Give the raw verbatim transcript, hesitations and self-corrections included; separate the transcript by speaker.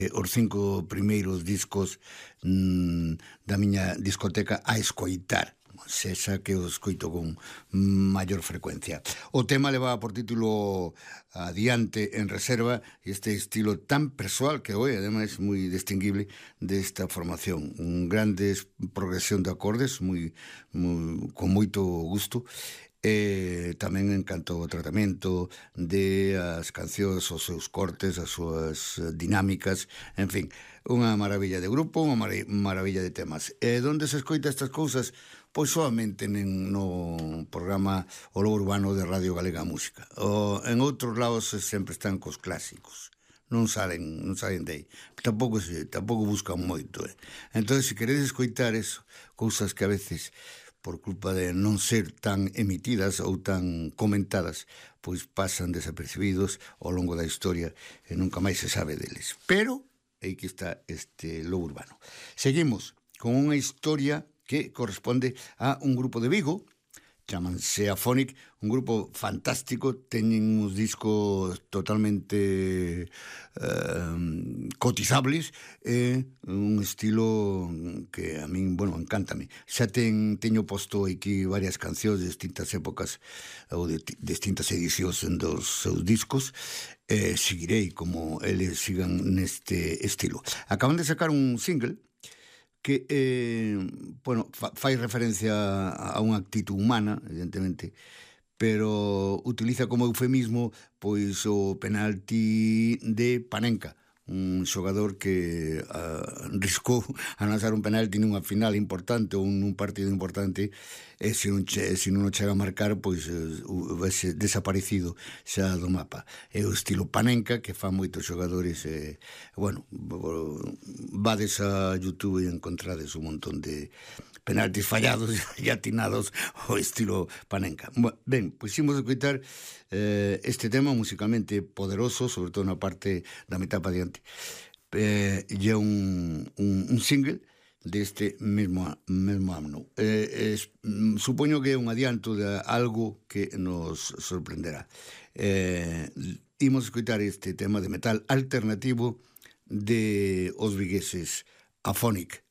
Speaker 1: os cinco primeiros discos mm, da miña discoteca a escoitar, sexa que os escoito con maior frecuencia. O tema levaba por título Adiante en reserva, este estilo tan persoal que hoy ademais moi distinguible desta formación, un grandes progresión de acordes moi, moi, con moito gusto. E tamén encantou o tratamento de as cancións, os seus cortes, as súas dinámicas, en fin, unha maravilla de grupo, unha mar maravilla de temas. E onde se escoita estas cousas? Pois solamente no programa O Lobo Urbano de Radio Galega Música. O, en outros lados sempre están cos clásicos, non salen, non salen de aí. Tampouco, se, tampouco buscan moito, eh? Entón, se queredes escoitar eso, cousas que a veces por culpa de non ser tan emitidas ou tan comentadas, pois pasan desapercibidos ao longo da historia e nunca máis se sabe deles. Pero aí que está este Lobo Urbano. Seguimos con unha historia que corresponde a un grupo de Vigo, chamanse Afonic, un grupo fantástico, teñen uns discos totalmente eh, cotizables, e un estilo que a min, bueno, encántame. Xa ten, teño posto aquí varias cancións de distintas épocas ou de distintas edicións dos seus discos, e seguirei como eles sigan neste estilo. Acaban de sacar un single que, eh, bueno, fa, fai referencia a unha actitud humana, evidentemente, pero utiliza como eufemismo pois o penalti de Panenka, un xogador que uh, riscou a lanzar un penalti nunha final importante ou nun partido importante, e se non, che, se non o chega a marcar, pois uh, vese desaparecido xa do mapa. É o estilo Panenka que fan moitos xogadores, e, bueno, vades a YouTube e encontrades un montón de penaltis fallados e atinados ao estilo Panenka. Ben, pois imos escoitar eh, este tema musicalmente poderoso, sobre todo na parte da mitad para diante. Eh, e é un, un, un single deste mesmo, mesmo ano. Eh, es, supoño que é un adianto de algo que nos sorprenderá. Eh, imos escoitar este tema de metal alternativo de os vigueses Afonic.